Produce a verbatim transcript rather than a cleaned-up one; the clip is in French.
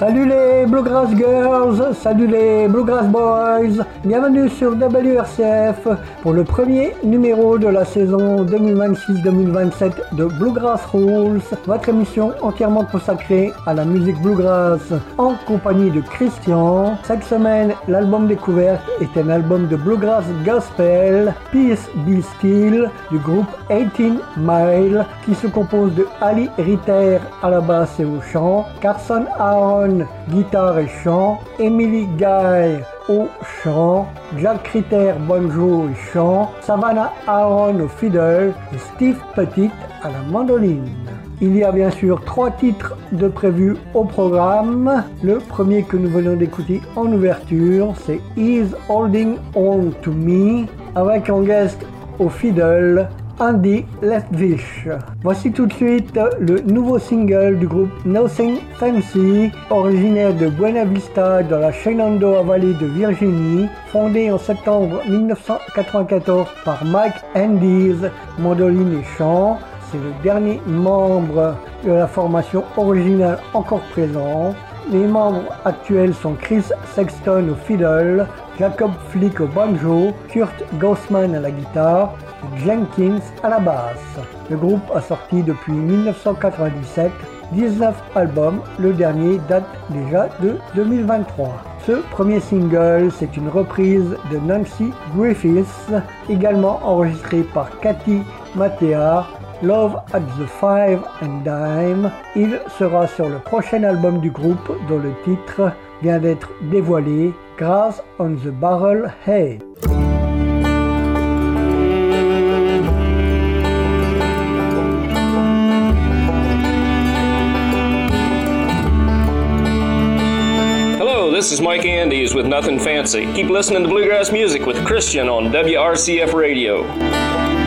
Salut les Bluegrass Girls, salut les Bluegrass Boys, bienvenue sur W R C F pour le premier numéro de la saison deux mille vingt-six deux mille vingt-sept de Bluegrass Rules, votre émission entièrement consacrée à la musique bluegrass en compagnie de Christian. Cette semaine, l'album découverte est un album de bluegrass gospel, Peace Be Still, du groupe eighteen mile, qui se compose de Ali Ritter à la basse et au chant, Carson Aaron guitare et chant, Emily Guy au chant, Jack Ritter banjo et chant, Savannah Aaron au fiddle et Steve Petit à la mandoline. Il y a bien sûr trois titres de prévus au programme. Le premier que nous venons d'écouter en ouverture, c'est He's Holding On To Me, avec en guest au fiddle Andy Leftwich. Voici tout de suite le nouveau single du groupe Nothing Fancy, originaire de Buena Vista dans la Shenandoah Valley de Virginie, fondé en septembre dix-neuf cent quatre-vingt-quatorze par Mike Andes, mandoline et chant. C'est le dernier membre de la formation originale encore présent. Les membres actuels sont Chris Sexton au fiddle, Jacob Flick au banjo, Kurt Gossman à la guitare et Jenkins à la basse. Le groupe a sorti depuis dix-neuf cent quatre-vingt-dix-sept dix-neuf albums, le dernier date déjà de deux mille vingt-trois. Ce premier single, c'est une reprise de Nancy Griffiths, également enregistrée par Cathy Mattea, Love at the Five and Dime. Il sera sur le prochain album du groupe dont le titre vient d'être dévoilé, Grass on the Barrel Head. Hello, this is Mike Andes with Nothing Fancy. Keep listening to Bluegrass Music with Christian on W R C F Radio.